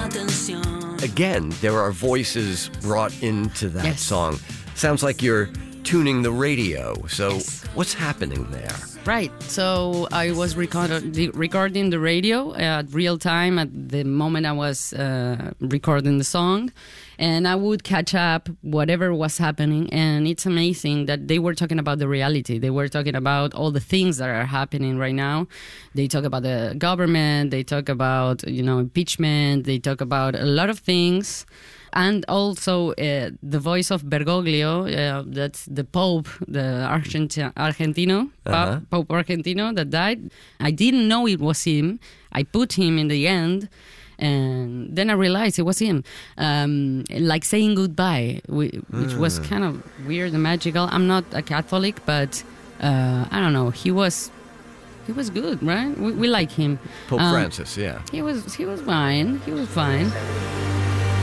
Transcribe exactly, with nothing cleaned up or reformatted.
Again, there are voices brought into that Yes. song. Sounds like you're tuning the radio. So Yes. what's happening there? Right. So I was record- the- recording the radio at real time at the moment I was uh, recording the song. And I would catch up whatever was happening. And it's amazing that they were talking about the reality. They were talking about all the things that are happening right now. They talk about the government. They talk about, you know, impeachment. They talk about a lot of things. And also uh, the voice of Bergoglio, uh, that's the Pope, the Argenti- Argentino, Uh-huh. Pope, Pope Argentino that died. I didn't know it was him. I put him in the end. And then I realized it was him, um, like saying goodbye, which was kind of weird and magical. I'm not a Catholic, but uh, I don't know. He was, he was good, right? We, we like him. Pope Um, Francis, yeah. He was, he was fine. He was fine.